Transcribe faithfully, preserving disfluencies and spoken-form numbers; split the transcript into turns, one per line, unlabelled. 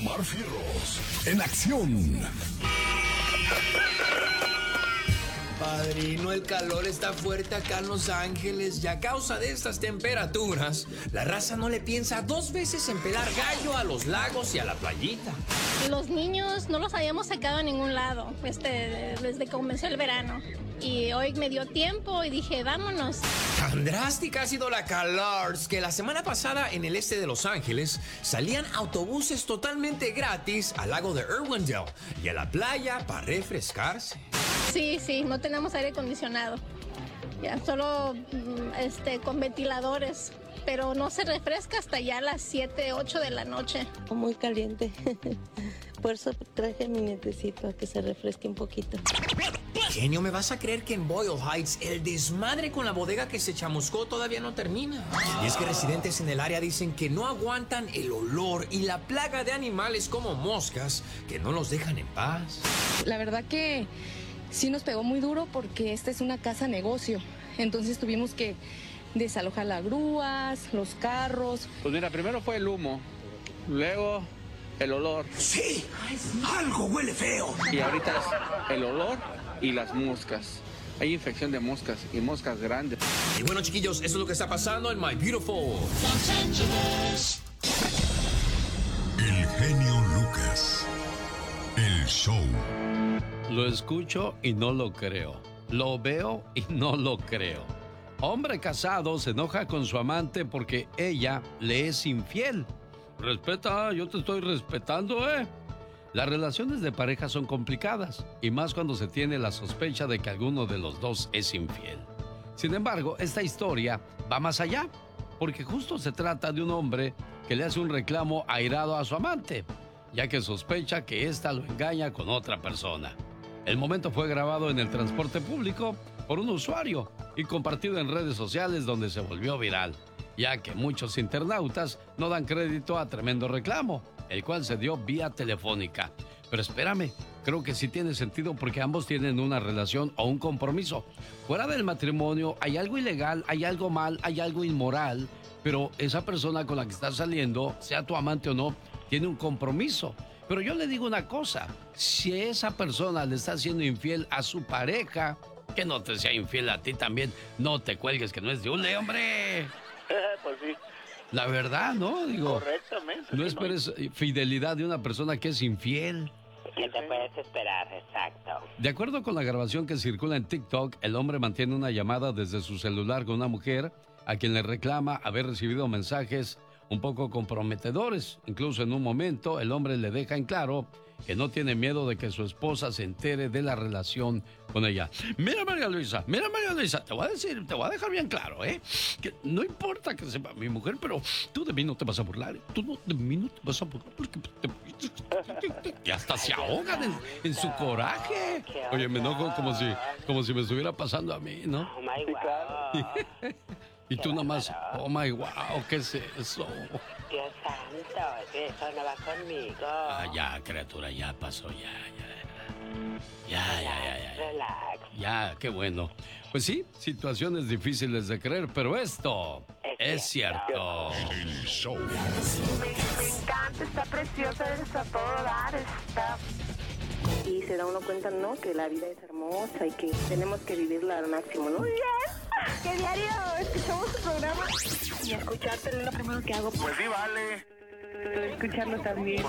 Omar Fierros, en acción.
Padrino, el calor está fuerte acá en Los Ángeles y a causa de estas temperaturas, la raza no le piensa dos veces en pelar gallo a los lagos y a la playita.
Los niños no los habíamos sacado a ningún lado este, desde que comenzó el verano. Y hoy me dio tiempo y dije, vámonos.
Tan drástica ha sido la calor que la semana pasada en el este de Los Ángeles salían autobuses totalmente gratis al lago de Irwindale y a la playa para refrescarse.
Sí, sí, no tenemos aire acondicionado. Ya, solo este, con ventiladores. Pero no se refresca hasta ya a las siete, ocho de la noche.
Muy caliente. Por eso traje mi nietecito a que se refresque un poquito.
Genio, ¿me vas a creer que en Boyle Heights el desmadre con la bodega que se chamuscó todavía no termina? Y es que residentes en el área dicen que no aguantan el olor y la plaga de animales como moscas que no los dejan en paz.
La verdad que sí nos pegó muy duro porque esta es una casa negocio. Entonces tuvimos que desalojar las grúas, los carros.
Pues mira, primero fue el humo, luego el olor.
Sí, algo huele feo.
Y ahorita es el olor y las moscas. Hay infección de moscas y moscas grandes.
Y bueno, chiquillos, eso es lo que está pasando en My Beautiful
Los Ángeles. El genio Lucas. El show.
Lo escucho y no lo creo. Lo veo y no lo creo. Hombre casado se enoja con su amante porque ella le es infiel. Respeta, yo te estoy respetando, ¿eh? Las relaciones de pareja son complicadas, y más cuando se tiene la sospecha de que alguno de los dos es infiel. Sin embargo, esta historia va más allá, porque justo se trata de un hombre que le hace un reclamo airado a su amante, ya que sospecha que ésta lo engaña con otra persona. El momento fue grabado en el transporte público por un usuario y compartido en redes sociales donde se volvió viral, ya que muchos internautas no dan crédito a tremendo reclamo, el cual se dio vía telefónica. Pero espérame, creo que sí tiene sentido porque ambos tienen una relación o un compromiso. Fuera del matrimonio hay algo ilegal, hay algo mal, hay algo inmoral, pero esa persona con la que estás saliendo, sea tu amante o no, tiene un compromiso. Pero yo le digo una cosa, si esa persona le está siendo infiel a su pareja, que no te sea infiel a ti también, no te cuelgues que no es de un hombre.
Pues sí.
La verdad, ¿no? Digo,
correctamente.
no esperes fidelidad de una persona que es infiel.
¿Qué te puedes esperar? Exacto.
De acuerdo con la grabación que circula en TikTok, el hombre mantiene una llamada desde su celular con una mujer a quien le reclama haber recibido mensajes un poco comprometedores. Incluso en un momento el hombre le deja en claro que no tiene miedo de que su esposa se entere de la relación con ella. Mira, María Luisa, mira, María Luisa, te voy a decir, te voy a dejar bien claro, ¿eh? Que no importa que sepa mi mujer, pero tú de mí no te vas a burlar, ¿eh? Tú no, de mí no te vas a burlar porque te... Y hasta se ahogan en, en su coraje. Oye, me enojo como si, como si me estuviera pasando a mí, ¿no?
Oh my God.
Y tú nomás, oh my wow, ¿qué es eso?
Dios santo, eso no va conmigo.
Ah, ya, criatura, ya pasó, ya, ya. Ya, ya, ya, ya.
Relax.
Ya, qué bueno. Pues sí, situaciones difíciles de creer, pero esto es, es cierto.
El show.
Me encanta, está preciosa, está todo dar, está...
Y se da uno cuenta, ¿no? Que la vida es hermosa y que tenemos que vivirla al máximo, ¿no?
Muy bien, que diario escuchamos tu programa y escucharte es lo primero que hago.
Pues sí, vale.
Escucharlo también.